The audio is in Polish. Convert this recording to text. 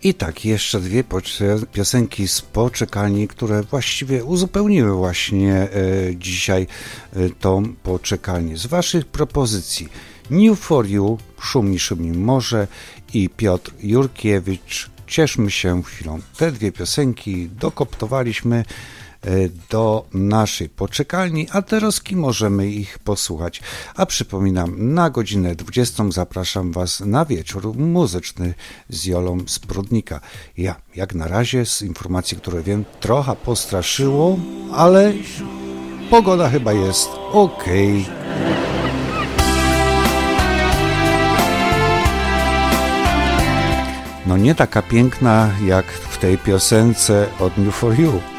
I tak, jeszcze dwie piosenki z poczekalni, które właściwie uzupełniły właśnie dzisiaj tą poczekalnię. Z waszych propozycji New For You, Szumi Szumi Morze i Piotr Jurkiewicz, Cieszmy się chwilą. Te dwie piosenki dokoptowaliśmy do naszej poczekalni, a teraz możemy ich posłuchać. A przypominam, na godzinę 20 zapraszam was na wieczór muzyczny z Jolą z Prudnika. Ja, jak na razie, z informacji, które wiem, trochę postraszyło, ale pogoda chyba jest okej. No nie taka piękna jak w tej piosence od New For You.